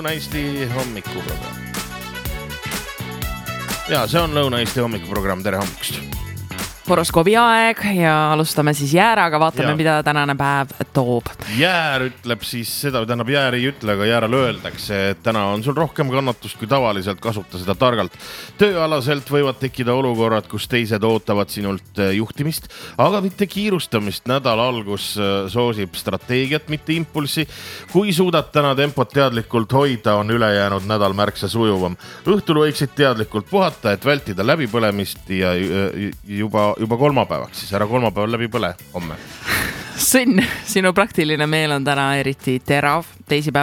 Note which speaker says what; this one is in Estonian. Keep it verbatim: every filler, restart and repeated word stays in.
Speaker 1: Lõuna-Eesti hommikuprogramm. Ja see on Lõuna-Eesti hommikuprogramm, tere hommikust.
Speaker 2: Horoskoobi aeg ja alustame siis jääraga, vaatame,
Speaker 1: ja.
Speaker 2: mida tänane päev toob.
Speaker 1: Jäär ütleb siis seda, tähendab jäär ei ütle, aga jääral öeldakse, et täna on sul rohkem kannatust kui tavaliselt, kasuta seda targalt. Tööalaselt võivad tekkida olukorrad, kus teised ootavad sinult juhtimist, aga mitte kiirustamist. Nädal algus soosib strateegiat, mitte impulsi. Kui suudad täna tempot teadlikult hoida, on ülejäänud nädal märksa sujuvam. Õhtul võiksid teadlikult puhata, et vältida läbipõlemist ja juba juba kolmapäevaks, siis ära kolmapäeval läbi põle homme.
Speaker 2: Sõnn, sinu praktiline meel on täna eriti terav. Teisipäev